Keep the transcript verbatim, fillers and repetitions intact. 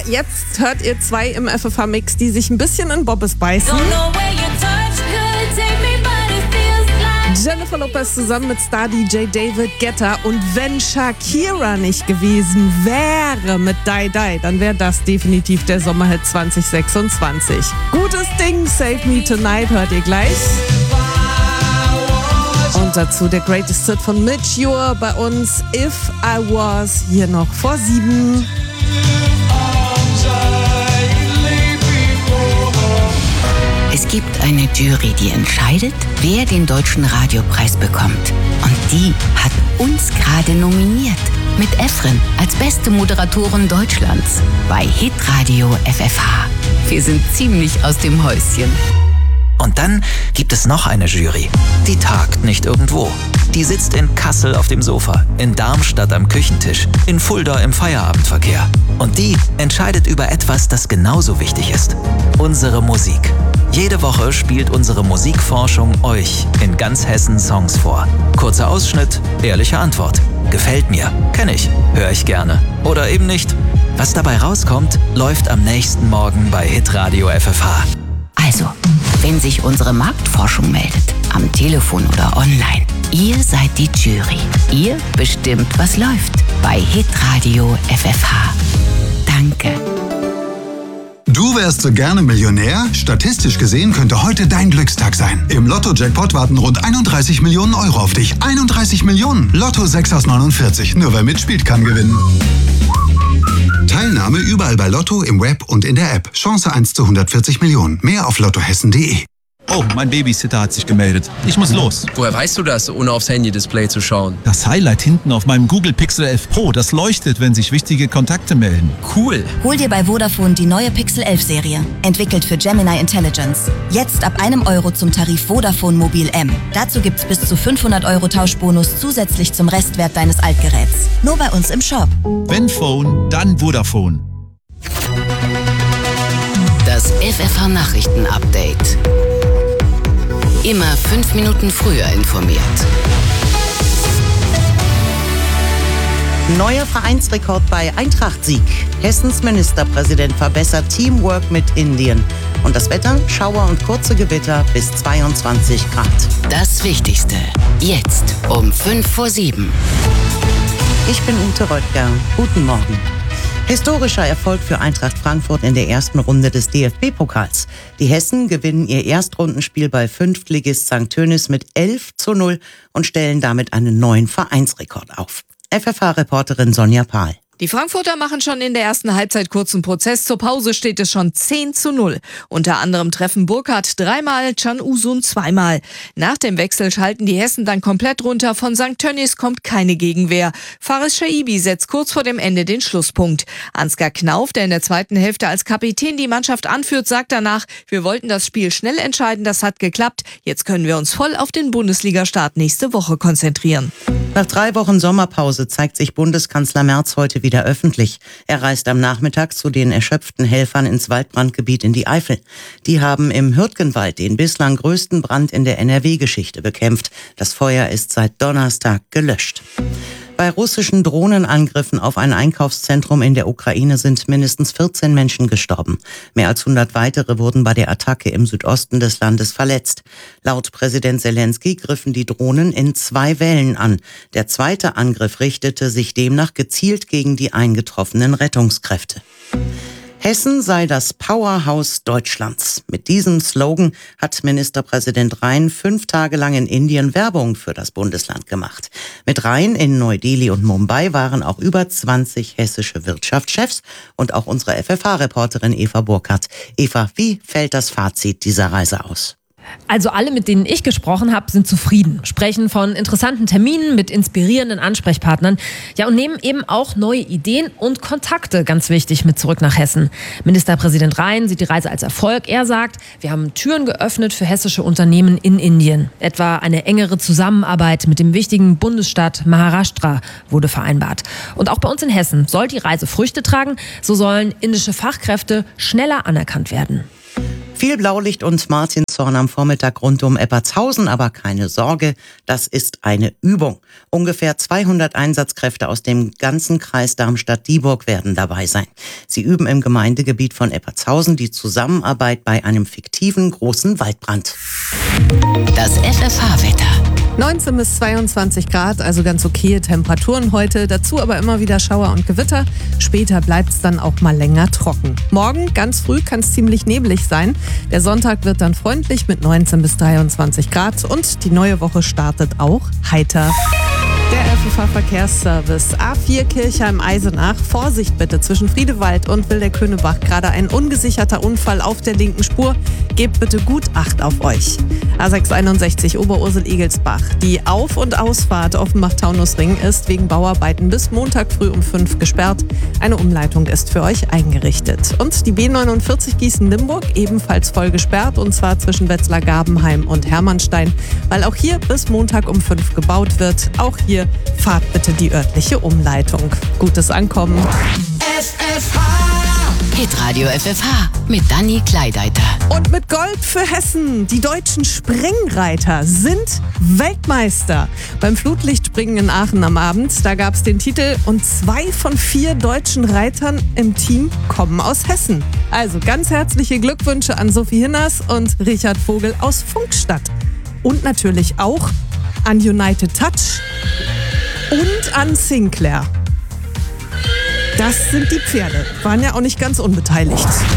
jetzt hört ihr zwei im F F H-Mix, die sich ein bisschen in Bobbes beißen. Jennifer Lopez zusammen mit Star-D J David Guetta. Und wenn Shakira nicht gewesen wäre mit Die Die, dann wäre das definitiv der Sommerhit zwanzig sechsundzwanzig. Gutes Ding, Save Me Tonight, hört ihr gleich. Und dazu der Greatest Hit von Mitch Ure bei uns, If I Was, hier noch vor sieben. Es gibt eine Jury, die entscheidet, wer den Deutschen Radiopreis bekommt. Und die hat uns gerade nominiert. Mit Efren als beste Moderatorin Deutschlands bei Hitradio F F H. Wir sind ziemlich aus dem Häuschen. Und dann gibt es noch eine Jury. Die tagt nicht irgendwo. Die sitzt in Kassel auf dem Sofa, in Darmstadt am Küchentisch, in Fulda im Feierabendverkehr. Und die entscheidet über etwas, das genauso wichtig ist. Unsere Musik. Jede Woche spielt unsere Musikforschung euch in ganz Hessen Songs vor. Kurzer Ausschnitt, ehrliche Antwort. Gefällt mir, kenne ich, höre ich gerne. Oder eben nicht. Was dabei rauskommt, läuft am nächsten Morgen bei Hitradio F F H. Also, wenn sich unsere Marktforschung meldet, am Telefon oder online, ihr seid die Jury. Ihr bestimmt, was läuft bei Hitradio F F H. Danke. Du wärst so gerne Millionär? Statistisch gesehen könnte heute dein Glückstag sein. Im Lotto-Jackpot warten rund einunddreißig Millionen Euro auf dich. einunddreißig Millionen! Lotto sechs aus neunundvierzig. Nur wer mitspielt, kann gewinnen. Teilnahme überall bei Lotto, im Web und in der App. Chance eins zu hundertvierzig Millionen. Mehr auf lottohessen punkt de. Oh, mein Babysitter hat sich gemeldet. Ich muss los. Woher weißt du das, ohne aufs Handy-Display zu schauen? Das Highlight hinten auf meinem Google Pixel elf Pro, das leuchtet, wenn sich wichtige Kontakte melden. Cool. Hol dir bei Vodafone die neue Pixel elf Serie. Entwickelt für Gemini Intelligence. Jetzt ab einem Euro zum Tarif Vodafone Mobil M. Dazu gibt's bis zu fünfhundert Euro Tauschbonus zusätzlich zum Restwert deines Altgeräts. Nur bei uns im Shop. Wenn Phone, dann Vodafone. Das F F H-Nachrichten-Update. Immer fünf Minuten früher informiert. Neuer Vereinsrekord bei Eintracht-Sieg. Hessens Ministerpräsident verbessert Teamwork mit Indien. Und das Wetter? Schauer und kurze Gewitter bis zweiundzwanzig Grad. Das Wichtigste. Jetzt um fünf vor sieben. Ich bin Ute Röttger. Guten Morgen. Historischer Erfolg für Eintracht Frankfurt in der ersten Runde des D F B-Pokals. Die Hessen gewinnen ihr Erstrundenspiel bei Fünftligist Sankt Tönnies mit elf zu null und stellen damit einen neuen Vereinsrekord auf. F F H-Reporterin Sonja Pahl. Die Frankfurter machen schon in der ersten Halbzeit kurzen Prozess. Zur Pause steht es schon zehn zu null. Unter anderem treffen Burkhardt dreimal, Can Uzun zweimal. Nach dem Wechsel schalten die Hessen dann komplett runter. Von Sankt Tönnies kommt keine Gegenwehr. Faris Shaibi setzt kurz vor dem Ende den Schlusspunkt. Ansgar Knauf, der in der zweiten Hälfte als Kapitän die Mannschaft anführt, sagt danach, wir wollten das Spiel schnell entscheiden, das hat geklappt. Jetzt können wir uns voll auf den Bundesliga-Start nächste Woche konzentrieren. Nach drei Wochen Sommerpause zeigt sich Bundeskanzler Merz heute wieder öffentlich. Er reist am Nachmittag zu den erschöpften Helfern ins Waldbrandgebiet in die Eifel. Die haben im Hürtgenwald den bislang größten Brand in der N R W-Geschichte bekämpft. Das Feuer ist seit Donnerstag gelöscht. Bei russischen Drohnenangriffen auf ein Einkaufszentrum in der Ukraine sind mindestens vierzehn Menschen gestorben. Mehr als hundert weitere wurden bei der Attacke im Südosten des Landes verletzt. Laut Präsident Zelensky griffen die Drohnen in zwei Wellen an. Der zweite Angriff richtete sich demnach gezielt gegen die eingetroffenen Rettungskräfte. Hessen sei das Powerhouse Deutschlands. Mit diesem Slogan hat Ministerpräsident Rhein fünf Tage lang in Indien Werbung für das Bundesland gemacht. Mit Rhein in Neu-Delhi und Mumbai waren auch über zwanzig hessische Wirtschaftschefs und auch unsere F F H-Reporterin Eva Burkhardt. Eva, wie fällt das Fazit dieser Reise aus? Also alle, mit denen ich gesprochen habe, sind zufrieden, sprechen von interessanten Terminen mit inspirierenden Ansprechpartnern, ja, und nehmen eben auch neue Ideen und Kontakte, ganz wichtig, mit zurück nach Hessen. Ministerpräsident Rhein sieht die Reise als Erfolg. Er sagt, wir haben Türen geöffnet für hessische Unternehmen in Indien. Etwa eine engere Zusammenarbeit mit dem wichtigen Bundesstaat Maharashtra wurde vereinbart. Und auch bei uns in Hessen soll die Reise Früchte tragen. So sollen indische Fachkräfte schneller anerkannt werden. Viel Blaulicht und Martinshorn am Vormittag rund um Eppertshausen, aber keine Sorge, das ist eine Übung. Ungefähr zweihundert Einsatzkräfte aus dem ganzen Kreis Darmstadt-Dieburg werden dabei sein. Sie üben im Gemeindegebiet von Eppertshausen die Zusammenarbeit bei einem fiktiven großen Waldbrand. Das F F H-Wetter. neunzehn bis zweiundzwanzig Grad, also ganz okaye Temperaturen heute. Dazu aber immer wieder Schauer und Gewitter. Später bleibt es dann auch mal länger trocken. Morgen ganz früh kann es ziemlich neblig sein. Der Sonntag wird dann freundlich mit neunzehn bis dreiundzwanzig Grad und die neue Woche startet auch heiter. Der F F H-Verkehrsservice A vier Kirchheim-Eisenach. Vorsicht bitte, zwischen Friedewald und Wilderkönebach gerade ein ungesicherter Unfall auf der linken Spur. Gebt bitte gut Acht auf euch. A sechs einundsechzig Oberursel-Egelsbach. Die Auf- und Ausfahrt Offenbach-Taunusring ist wegen Bauarbeiten bis Montag früh um fünf gesperrt. Eine Umleitung ist für euch eingerichtet. Und die B neunundvierzig Gießen-Limburg ebenfalls voll gesperrt, und zwar zwischen Wetzlar-Gabenheim und Hermannstein, weil auch hier bis Montag um fünf gebaut wird. Auch hier fahrt bitte die örtliche Umleitung. Gutes Ankommen. F F H. Hitradio F F H mit Dani Kleideiter. Und mit Gold für Hessen. Die deutschen Springreiter sind Weltmeister. Beim Flutlichtspringen in Aachen am Abend, da gab es den Titel und zwei von vier deutschen Reitern im Team kommen aus Hessen. Also ganz herzliche Glückwünsche an Sophie Hinners und Richard Vogel aus Funkstadt. Und natürlich auch an United Touch und an Sinclair. Das sind die Pferde. Waren ja auch nicht ganz unbeteiligt.